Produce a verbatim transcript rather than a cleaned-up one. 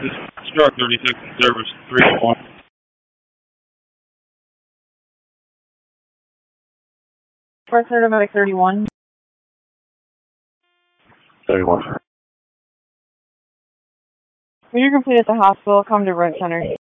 Struck thirty-six service three one. First Medic thirty-one. thirty-one. When you're complete at the hospital, come to Red Center.